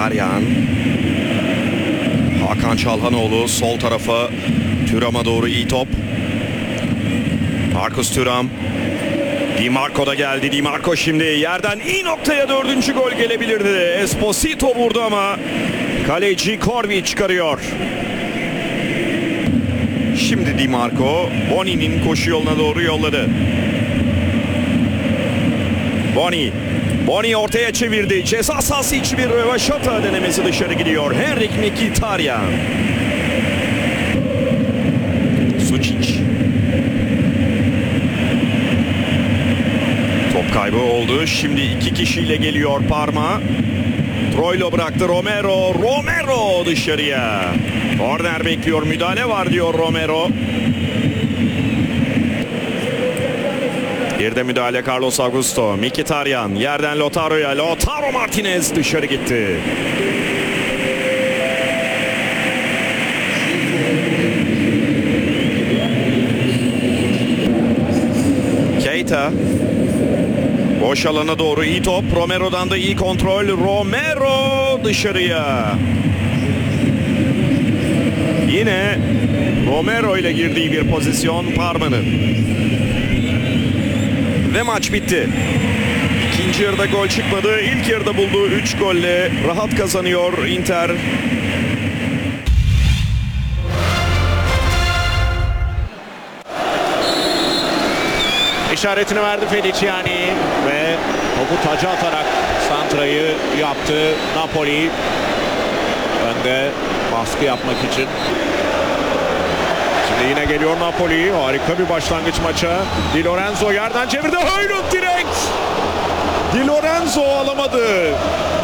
Mkhitaryan. Hakan Çalhanoğlu sol tarafa. Thuram'a doğru iyi top. Marcus Thuram. Di Marco da geldi. Di Marco şimdi yerden iyi noktaya 4. gol gelebilirdi. Esposito vurdu ama kaleci Corvi çıkarıyor. Şimdi Di Marco Boni'nin koşu yoluna doğru yolladı. Boni ortaya çevirdi. Ceza sahası içi bir rövaşata denemesi dışarı gidiyor. Henrik Mkhitaryan. Sučić. Top kaybı oldu. Şimdi 2 kişiyle geliyor Parma. Troilo bıraktı Romero dışarıya. Korner bekliyor. Müdahale var diyor Romero. Bir de müdahale Carlos Augusto. Mkhitaryan yerden Lautaro'ya. Lautaro Martinez dışarı gitti. Keita. Boş alana doğru iyi top. Romero'dan da iyi kontrol. Romero dışarıya. Yine Romero ile girdiği bir pozisyon Parma'nın. Ve maç bitti. İkinci yarıda gol çıkmadı. İlk yarıda bulduğu 3 golle rahat kazanıyor Inter. İşaretini verdi Feliciani ve topu taca atarak santrayı yaptı Napoli. Önde baskı yapmak için. Şimdi yine geliyor Napoli. Harika bir başlangıç maça. Di Lorenzo yerden çevirdi. Højlund direkt. Di Lorenzo alamadı.